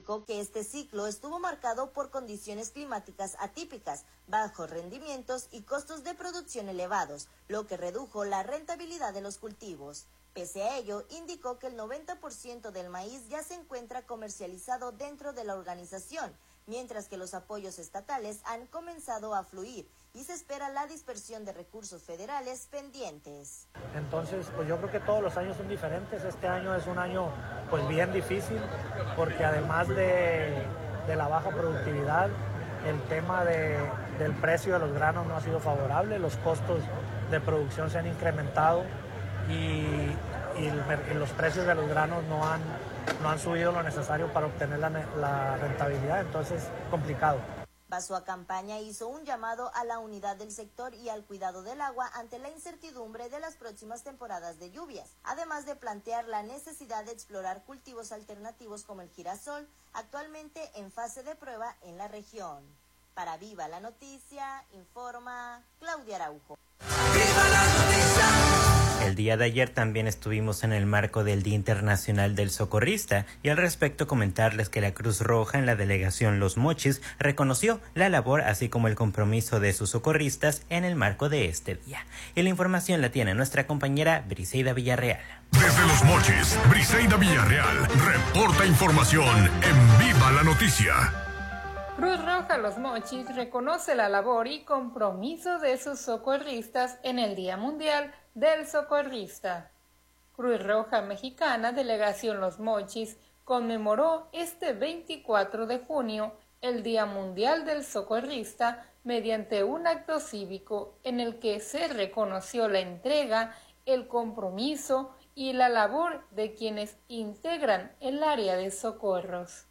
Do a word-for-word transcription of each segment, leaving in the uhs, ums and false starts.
explicó que este ciclo estuvo marcado por condiciones climáticas atípicas, bajos rendimientos y costos de producción elevados, lo que redujo la rentabilidad de los cultivos. Pese a ello, indicó que el noventa por ciento del maíz ya se encuentra comercializado dentro de la organización, mientras que los apoyos estatales han comenzado a fluir y se espera la dispersión de recursos federales pendientes. Entonces, pues yo creo que todos los años son diferentes. Este año es un año pues bien difícil porque además de, de la baja productividad, el tema de, del precio de los granos no ha sido favorable, los costos de producción se han incrementado y, y, el, y los precios de los granos no han, no han subido lo necesario para obtener la, la rentabilidad, entonces complicado. Basua Campaña hizo un llamado a la unidad del sector y al cuidado del agua ante la incertidumbre de las próximas temporadas de lluvias, además de plantear la necesidad de explorar cultivos alternativos como el girasol, actualmente en fase de prueba en la región. Para Viva la Noticia, informa Claudia Araujo. ¡Viva la noticia! El día de ayer también estuvimos en el marco del Día Internacional del Socorrista y al respecto comentarles que la Cruz Roja en la delegación Los Mochis reconoció la labor así como el compromiso de sus socorristas en el marco de este día. Y la información la tiene nuestra compañera Briseida Villarreal. Desde Los Mochis, Briseida Villarreal reporta información en Viva la Noticia. Cruz Roja Los Mochis reconoce la labor y compromiso de sus socorristas en el Día Mundial del Socorrista. Cruz Roja Mexicana, Delegación Los Mochis, conmemoró este veinticuatro de junio el Día Mundial del Socorrista mediante un acto cívico en el que se reconoció la entrega, el compromiso y la labor de quienes integran el área de socorros.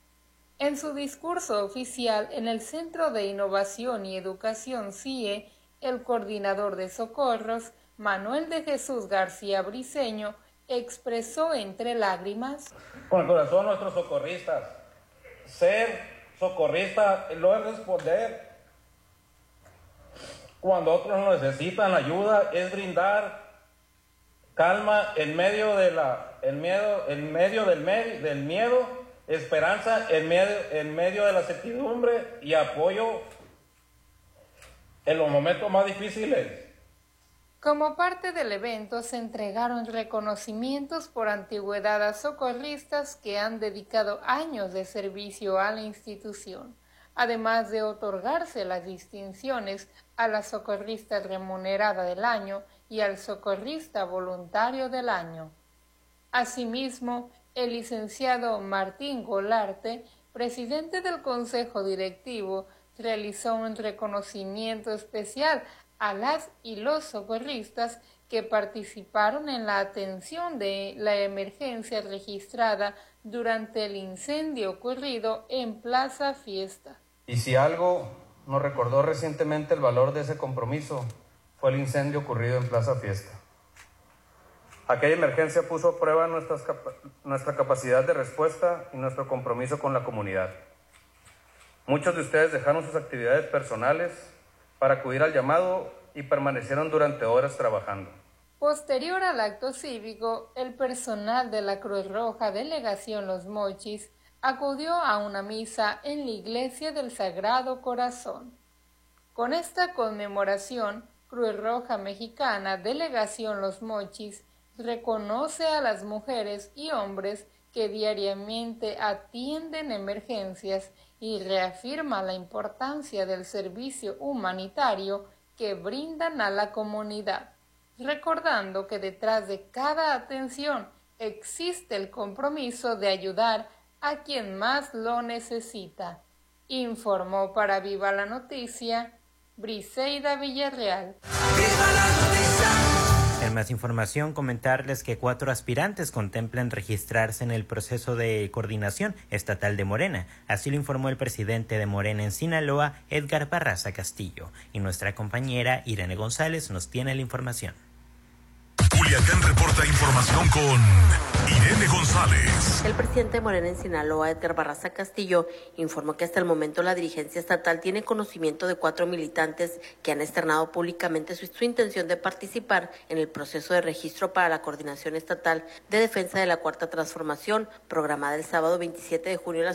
En su discurso oficial en el Centro de Innovación y Educación C I E, el coordinador de socorros, Manuel de Jesús García Briceño, expresó entre lágrimas: con el corazón nuestros socorristas. Ser socorrista no es responder cuando otros necesitan ayuda, es brindar calma en medio de la, el miedo, en medio del, me, del miedo, esperanza en medio, en medio de la certidumbre y apoyo en los momentos más difíciles. Como parte del evento se entregaron reconocimientos por antigüedad a socorristas que han dedicado años de servicio a la institución, además de otorgarse las distinciones a la socorrista remunerada del año y al socorrista voluntario del año. Asimismo, el licenciado Martín Golarte, presidente del Consejo Directivo, realizó un reconocimiento especial a las y los socorristas que participaron en la atención de la emergencia registrada durante el incendio ocurrido en Plaza Fiesta. Y si algo nos recordó recientemente el valor de ese compromiso, fue el incendio ocurrido en Plaza Fiesta. Aquella emergencia puso a prueba nuestras, nuestra capacidad de respuesta y nuestro compromiso con la comunidad. Muchos de ustedes dejaron sus actividades personales para acudir al llamado y permanecieron durante horas trabajando. Posterior al acto cívico, el personal de la Cruz Roja Delegación Los Mochis acudió a una misa en la Iglesia del Sagrado Corazón. Con esta conmemoración, Cruz Roja Mexicana Delegación Los Mochis reconoce a las mujeres y hombres que diariamente atienden emergencias y reafirma la importancia del servicio humanitario que brindan a la comunidad, recordando que detrás de cada atención existe el compromiso de ayudar a quien más lo necesita. Informó para Viva la Noticia, Briseida Villarreal. ¡Viva la noticia! En más información, comentarles que cuatro aspirantes contemplan registrarse en el proceso de coordinación estatal de Morena. Así lo informó el presidente de Morena en Sinaloa, Edgar Barraza Castillo. Y nuestra compañera Irene González nos tiene la información. Culiacán reporta información con Irene González. El presidente de Morena en Sinaloa, Edgar Barraza Castillo, informó que hasta el momento la dirigencia estatal tiene conocimiento de cuatro militantes que han externado públicamente su, su intención de participar en el proceso de registro para la Coordinación Estatal de Defensa de la Cuarta Transformación, programada el sábado veintisiete de junio a las